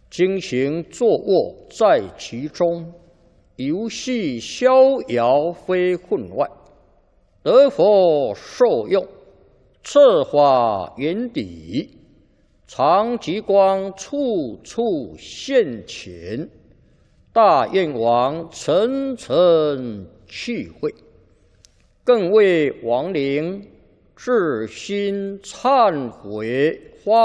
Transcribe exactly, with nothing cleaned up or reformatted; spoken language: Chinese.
经行坐卧在其中，游戏逍遥非分外，得佛受用，策法圆底，常极光处处现前，大愿王层层去会，更为亡灵至心忏悔。